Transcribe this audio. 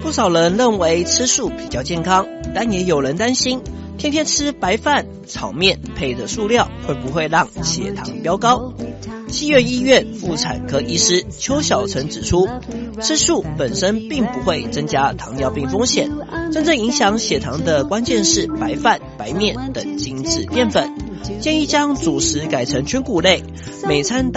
不少人认为吃素比较健康，但也有人担心天天吃白饭、炒面配着素料会不会让血糖飙高。西园医院妇产科医师邱小成指出，吃素本身并不会增加糖尿病风险，真正影响血糖的关键是白饭、白面等精致淀粉，建议将主食改成全谷类，每餐